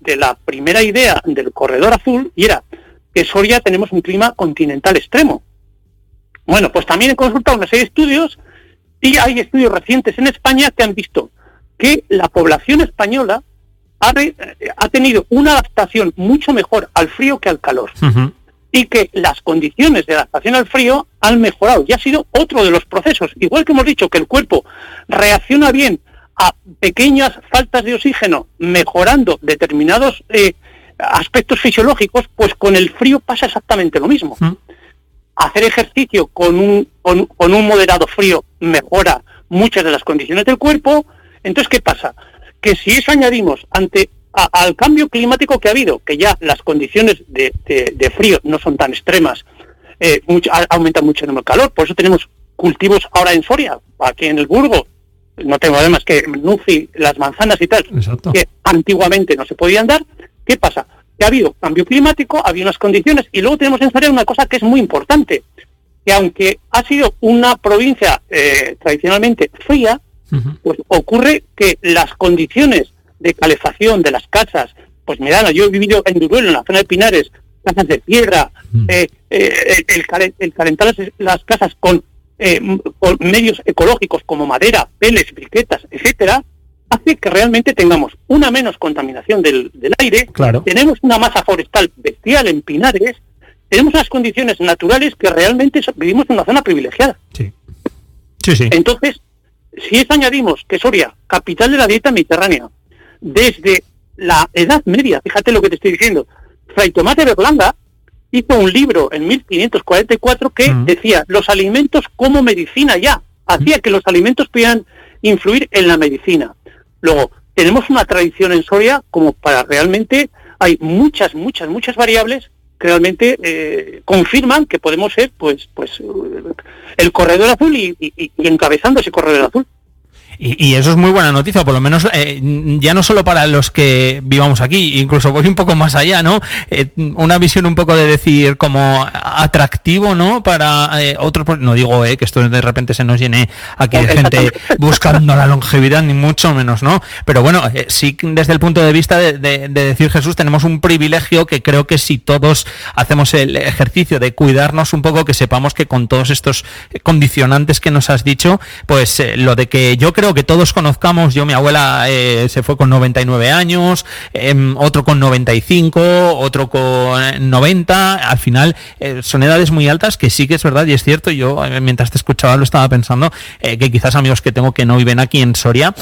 de la primera idea del corredor azul, y era que Soria tenemos un clima continental extremo. Bueno, pues también he consultado una serie de estudios, y hay estudios recientes en España que han visto que la población española ha tenido una adaptación mucho mejor al frío que al calor. Uh-huh. Y que las condiciones de adaptación al frío han mejorado. Y ha sido otro de los procesos. Igual que hemos dicho que el cuerpo reacciona bien a pequeñas faltas de oxígeno, mejorando determinados aspectos fisiológicos, pues con el frío pasa exactamente lo mismo. Hacer ejercicio con un moderado frío mejora muchas de las condiciones del cuerpo. Entonces, ¿qué pasa? Que si eso añadimos al cambio climático que ha habido, que ya las condiciones de frío no son tan extremas, aumenta mucho el calor, por eso tenemos cultivos ahora en Soria, aquí en el Burgo, no tengo además que Nuci, las manzanas y tal, exacto, que antiguamente no se podían dar. ¿Qué pasa? Que ha habido cambio climático, ha habido unas condiciones, y luego tenemos en Soria una cosa que es muy importante, que aunque ha sido una provincia tradicionalmente fría, uh-huh, pues ocurre que las condiciones de calefacción de las casas, pues yo he vivido en Duruelo, en la zona de Pinares, casas de piedra, el calentar las casas con medios ecológicos como madera, peles, briquetas, etcétera, hace que realmente tengamos una menos contaminación del aire. Claro. Tenemos una masa forestal bestial en Pinares, tenemos unas condiciones naturales que realmente vivimos en una zona privilegiada. Sí. Sí, sí. Entonces, si eso añadimos que Soria, capital de la dieta mediterránea, desde la Edad Media, fíjate lo que te estoy diciendo, Fray Tomás de Berlanga hizo un libro en 1544 que decía los alimentos como medicina ya, hacía que los alimentos pudieran influir en la medicina. Luego, tenemos una tradición en Soria como para realmente, hay muchas variables que realmente confirman que podemos ser pues el corredor azul y encabezando ese corredor azul. Y eso es muy buena noticia, por lo menos ya no solo para los que vivamos aquí, incluso voy un poco más allá, ¿no? Una visión un poco de decir como atractivo, ¿no? Para otros, no digo que esto de repente se nos llene aquí de gente buscando la longevidad, ni mucho menos, ¿no? Pero bueno, sí desde el punto de vista de decir, Jesús, tenemos un privilegio que creo que si todos hacemos el ejercicio de cuidarnos un poco, que sepamos que con todos estos condicionantes que nos has dicho, pues lo de que yo creo que todos conozcamos, mi abuela se fue con 99 años, otro con 95, otro con 90, al final son edades muy altas que sí que es verdad y es cierto, yo mientras te escuchaba lo estaba pensando, que quizás amigos que tengo que no viven aquí en Soria,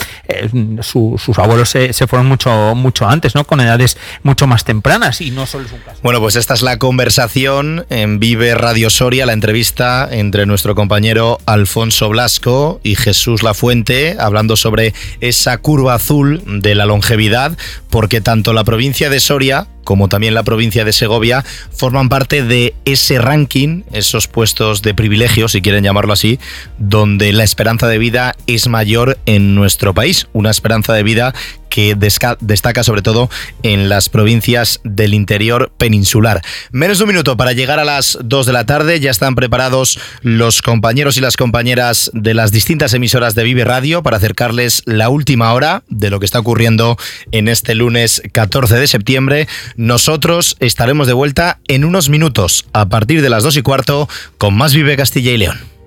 sus abuelos se fueron mucho antes, ¿no? Con edades mucho más tempranas y no solo es un caso. Bueno, pues esta es la conversación en Vive Radio Soria, la entrevista entre nuestro compañero Alfonso Blasco y Jesús Lafuente, hablando sobre esa curva azul de la longevidad, porque tanto la provincia de Soria como también la provincia de Segovia forman parte de ese ranking, esos puestos de privilegio, si quieren llamarlo así, donde la esperanza de vida es mayor en nuestro país, una esperanza de vida que destaca sobre todo en las provincias del interior peninsular. Menos de un minuto para llegar a las 2 de la tarde, ya están preparados los compañeros y las compañeras de las distintas emisoras de Vive Radio para acercarles la última hora de lo que está ocurriendo en este lunes 14 de septiembre. Nosotros estaremos de vuelta en unos minutos, a partir de las 2:15, con más Vive Castilla y León.